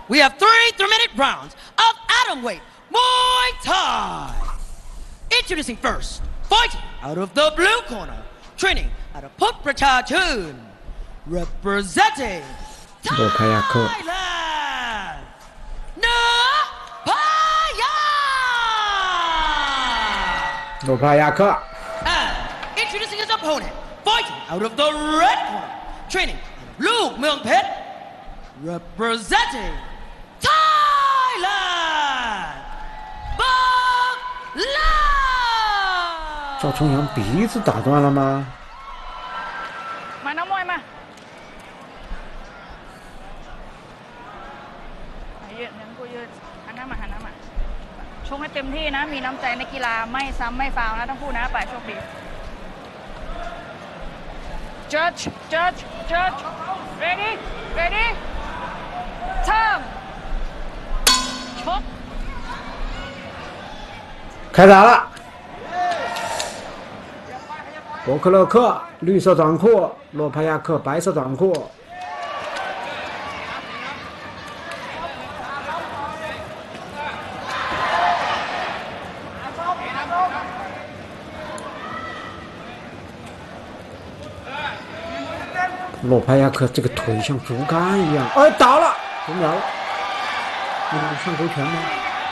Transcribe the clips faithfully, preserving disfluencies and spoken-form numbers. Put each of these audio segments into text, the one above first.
we have three three-minute rounds of atomweight Muay Thai. Introducing first, fighting out of the blue corner, training out of Put Prachachun, representing Thailand, Nopaya. Nopaya. And introducing his opponent, fighting out of the red corner, training out of Luke Myung Pet, representing Thailand, Bang La。 赵重阳鼻子打断了吗？ มาน้องมวยมายืดเนื้อกูยืดหันหน้ามาหันหน้ามาชกให้เต็มที่นะมีน้ำใจในกีฬาไม่ซ้ำไม่ฟาวนะทั้งคู่นะไปโชคดี Judge Judge Judge Ready Ready Time ชก开打了。博克勒克绿色短裤，洛帕亚克白色短裤。洛帕亚克这个腿像竹竿一样，哎，倒了，读秒了。那个上勾拳吗？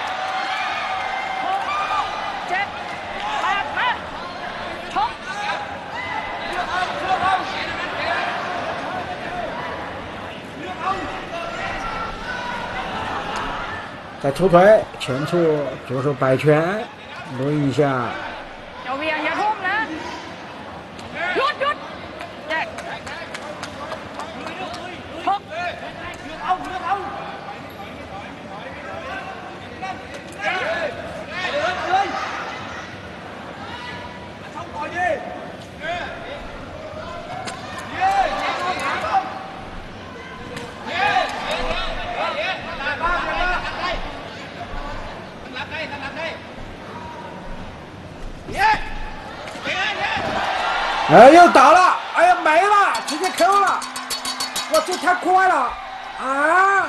再出腿，前出，左手摆拳，抡一下。 อย่าเวียงอย่าทุ่มนะหยุดหยุดแยกชก哎，又倒了！哎呀，没了，直接 K O 了！哇，这太快了啊！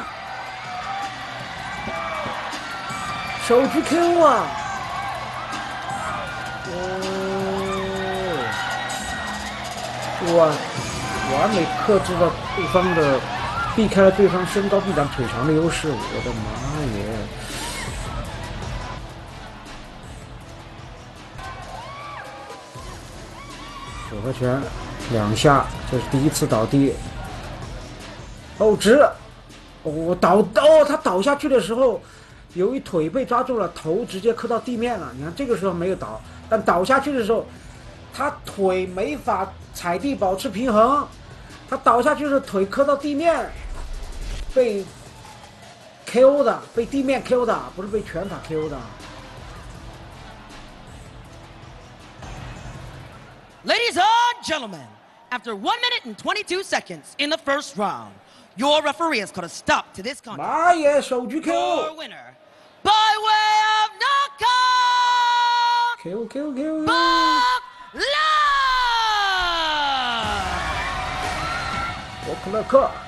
手指 K O 啊！哦，哇，完美克制了对方的，避开了对方身高臂展腿长的优势，我的妈耶！组合拳两下，这是第一次倒地。哦，直，哦倒哦，他倒下去的时候，由于腿被抓住了，头直接磕到地面了。你看这个时候没有倒，但倒下去的时候，他腿没法踩地保持平衡，他倒下去的时候腿磕到地面，被 K O 的，被地面 K O 的，不是被拳法 K O 的。 Ladies and gentlemen, after one minute and twenty-two seconds in the first round, your referee has called a stop to this contest. 妈耶，手举 K O! Your winner, by way of knockout, K O K O K O! Bang La! 博克勒克。